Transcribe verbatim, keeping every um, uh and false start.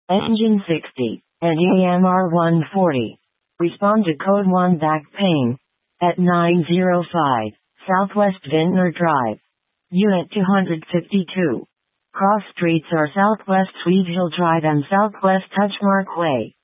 Engine sixty, and A M R one forty. Respond to code one back pain. At nine oh five, Southwest Vintner Drive. Unit two fifty-two. Cross streets are Southwest Sweet Hill Drive and Southwest Touchmark Way.